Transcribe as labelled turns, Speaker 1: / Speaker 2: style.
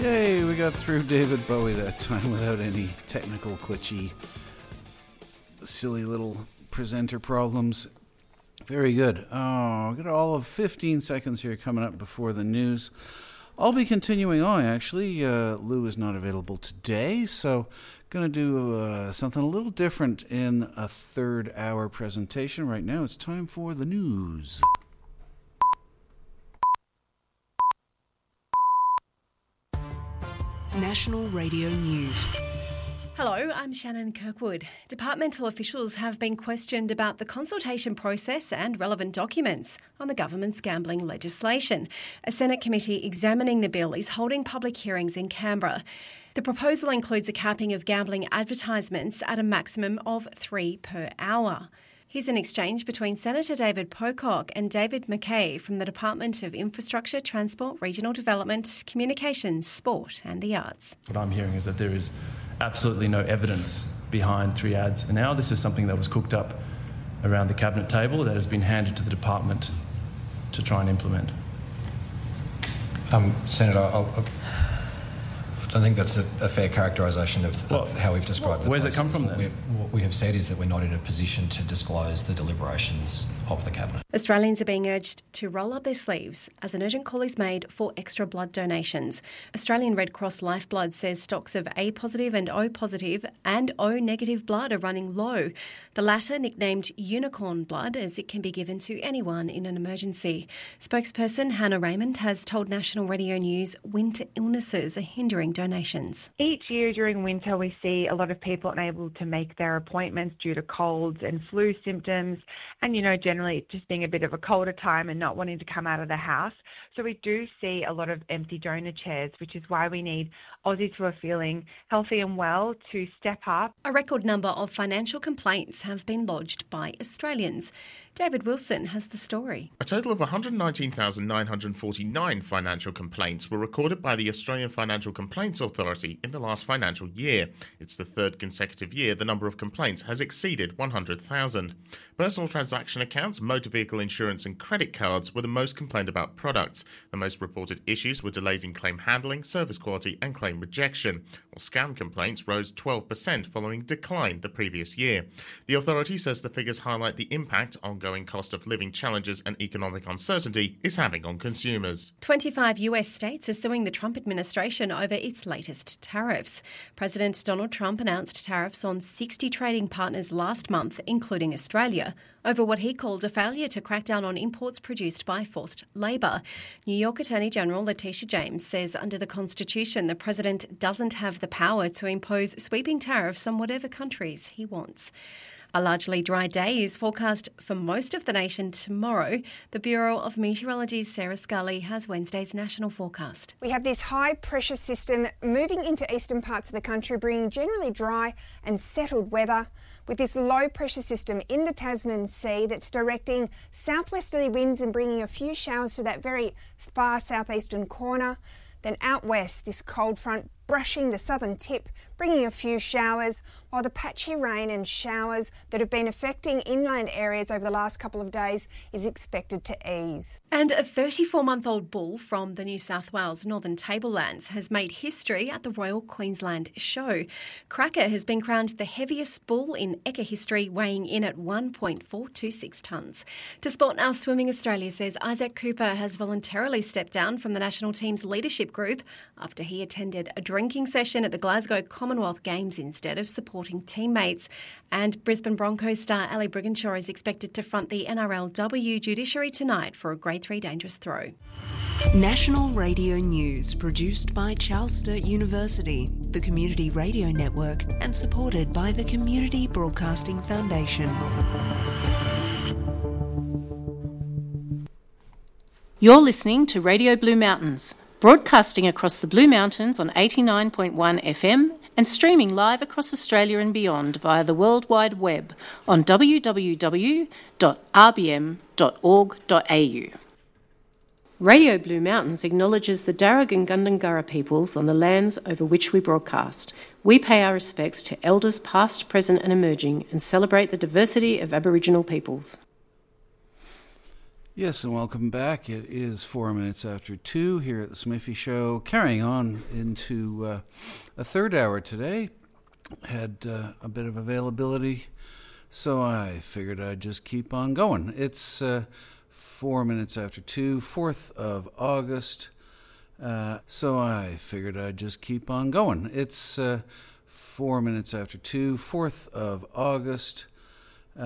Speaker 1: Yay, we got through David Bowie that time without any technical glitchy, silly little presenter problems. Very good. Oh, we've got all of 15 seconds here coming up before the news. I'll be continuing on, actually. Lou is not available today, so going to do something a little different in a third-hour presentation. Right now, it's time for the news.
Speaker 2: National Radio News.
Speaker 3: Hello, I'm Shannon Kirkwood. Departmental officials have been questioned about the consultation process and relevant documents on the government's gambling legislation. A Senate committee examining the bill is holding public hearings in Canberra. The proposal includes a capping of gambling advertisements at a maximum of 3 per hour. Here's an exchange between Senator David Pocock and David McKay from the Department of Infrastructure, Transport, Regional Development, Communications, Sport and the Arts.
Speaker 4: What I'm hearing is that there is absolutely no evidence behind 3 ads an hour. This is something that was cooked up around the cabinet table that has been handed to the department to try and implement.
Speaker 5: Senator, I don't think that's a fair characterisation of how we've described the process.
Speaker 4: Where's it come from then?
Speaker 5: What we have said is that we're not in a position to disclose the deliberations of the Cabinet.
Speaker 3: Australians are being urged to roll up their sleeves as an urgent call is made for extra blood donations. Australian Red Cross Lifeblood says stocks of A positive and O positive and O negative blood are running low. The latter nicknamed unicorn blood as it can be given to anyone in an emergency. Spokesperson Hannah Raymond has told National Radio News winter illnesses are hindering donations.
Speaker 6: Each year during winter we see a lot of people unable to make their appointments due to colds and flu symptoms and, generally just being a bit of a colder time and not wanting to come out of the house. So we do see a lot of empty donor chairs, which is why we need Aussies who are feeling healthy and well to step up.
Speaker 3: A record number of financial complaints have been lodged by Australians. David Wilson has the story.
Speaker 7: A total of 119,949 financial complaints were recorded by the Australian Financial Complaints Authority in the last financial year. It's the third consecutive year the number of complaints has exceeded 100,000. Personal transaction accounts, motor vehicle insurance and credit cards were the most complained about products. The most reported issues were delays in claim handling, service quality and claim rejection, while scam complaints rose 12% following a decline the previous year. The authority says the figures highlight the impact ongoing cost of living challenges and economic uncertainty is having on consumers.
Speaker 3: 25 US states are suing the Trump administration over its latest tariffs. President Donald Trump announced tariffs on 60 trading partners last month, including Australia, over what he called a failure to crack down on imports produced by forced labour. New York Attorney General Letitia James says under the Constitution, the president doesn't have the power to impose sweeping tariffs on whatever countries he wants. A largely dry day is forecast for most of the nation tomorrow. The Bureau of Meteorology's Sarah Scully has Wednesday's national forecast.
Speaker 8: We have this high pressure system moving into eastern parts of the country, bringing generally dry and settled weather. With this low pressure system in the Tasman Sea that's directing southwesterly winds and bringing a few showers to that very far southeastern corner. Then out west, this cold front brushing the southern tip, bringing a few showers, while the patchy rain and showers that have been affecting inland areas over the last couple of days is expected to ease.
Speaker 3: And a 34-month-old bull from the New South Wales Northern Tablelands has made history at the Royal Queensland Show. Cracker has been crowned the heaviest bull in Ekka history, weighing in at 1.426 tonnes. To Sport Now, Swimming Australia says Isaac Cooper has voluntarily stepped down from the national team's leadership group after he attended a drinking session at the Glasgow Commonwealth Games instead of supporting teammates. And Brisbane Broncos star Ali Brigginshaw is expected to front the NRLW judiciary tonight for a Grade 3 dangerous throw.
Speaker 2: National Radio News, produced by Charles Sturt University, the Community Radio Network, and supported by the Community Broadcasting Foundation.
Speaker 9: You're listening to Radio Blue Mountains, broadcasting across the Blue Mountains on 89.1 FM and streaming live across Australia and beyond via the World Wide Web on www.rbm.org.au. Radio Blue Mountains acknowledges the Darug and Gundungurra peoples on the lands over which we broadcast. We pay our respects to elders past, present and emerging and celebrate the diversity of Aboriginal peoples.
Speaker 1: Yes, and welcome back. It is 4 minutes after 2 here at the Smithy Show. Carrying on into a third hour today. Had a bit of availability, so I figured I'd just keep on going. It's 4 minutes after 2, 4th of August. So I figured I'd just keep on going. It's 4 minutes after 2, 4th of August.